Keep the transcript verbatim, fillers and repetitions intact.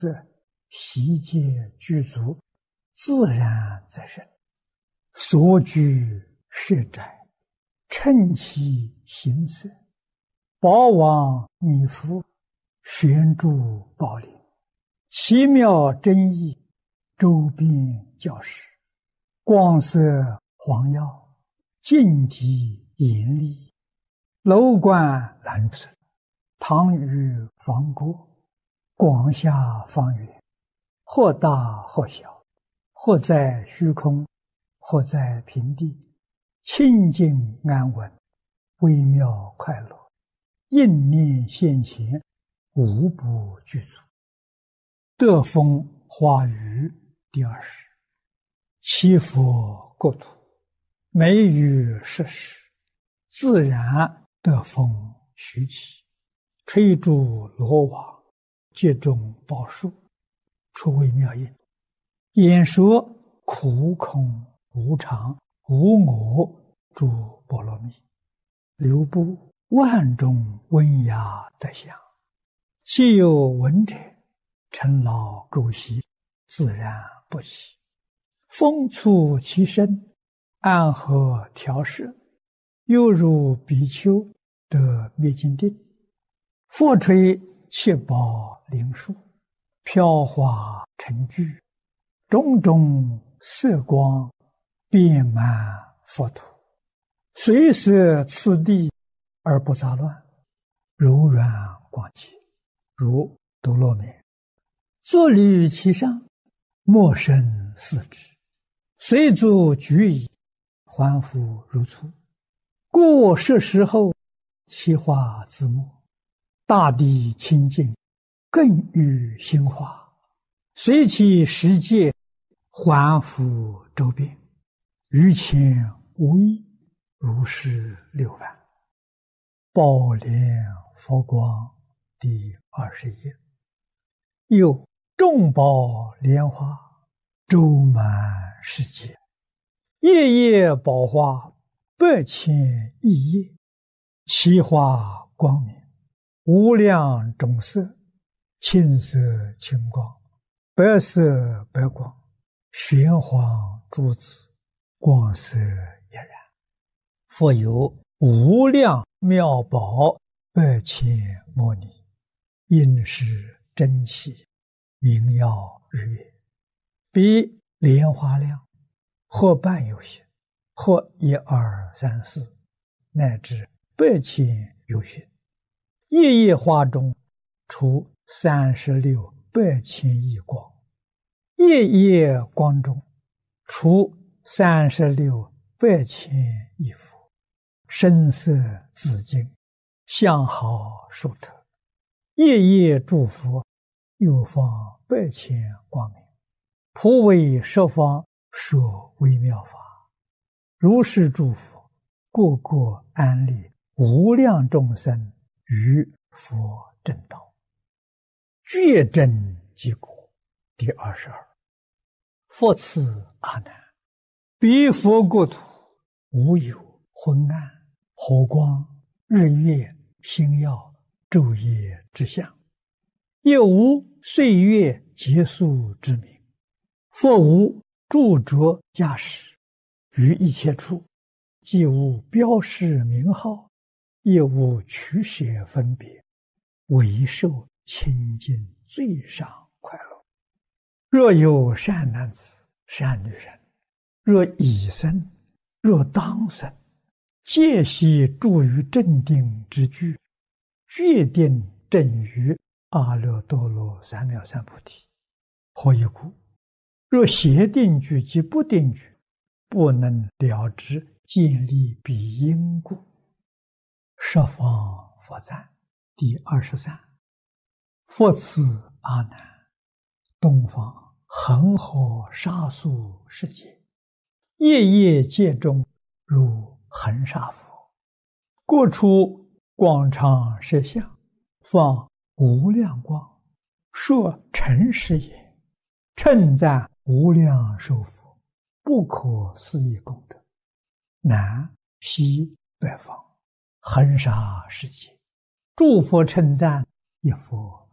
是悉皆具足，自然则生。所居舍宅，称其形色，宝王弥覆，悬柱宝林，奇妙真意，周边教室，光色黄耀，净极严厉，楼观蓝色，堂宇方过，广厦方圆，或大或小，或在虚空，或在平地，清净安稳，微妙快乐，应念现前，无不具足。德风华语第二十。七佛国土，美于设施，自然德风徐起，垂柱罗瓦，阶中宝树，出微妙音，演说苦空无常无我诸波罗蜜，流布万种温雅德相，既有闻者，尘劳垢习，自然不起。风促其身，安和调摄，犹如比丘得灭尽定。佛垂七宝灵树，飘华成聚，种种色光，遍满佛土。随摄次第而不杂乱，柔软广洁，如斗罗面。坐履其上，莫生四肢。随足举矣，还复如初。过设时后，其化自没。大地清净，更欲兴化。随其十界，还复周遍。于前无异，如是六万。宝莲佛光第二十页。又众宝莲花，周满世界，夜夜宝花，百千亿叶，其花光明，无量种色，青色青光，白色白光，玄黄珠子，光色俨然。复有无量妙宝，百千摩尼，应是真气，明耀日月，比莲花量，或半有些，或一二三四，乃至百千有些。夜夜花中，出三十六百千亿光；夜夜光中，出三十六百千亿佛。声色自净，相好殊特。夜夜诸佛，又放百千光明，普为十方说微妙法。如是诸佛，个个安立无量众生于佛正道。觉真即果第二十二。复次阿难，彼佛国土，无有昏暗、火光、日月、星耀、昼夜之相，也无岁月结束之名。佛无著着驾驶，于一切处，既无标示名号，也无取舍分别，唯受清净最上快乐。若有善男子、善女人，若已生，若当生，皆悉住于正定之具，决定正于阿耨多罗三藐三菩提。何以故？若邪定具及不定具，不能了知建立彼因故。十方佛赞第二十三。复次阿难，东方恒河沙数世界，夜夜界中如恒沙佛，各处广长舌相，放无量光，说诚实言，称赞无量寿佛，不可思议功德。南西北方恒沙世界，诸佛称赞，一佛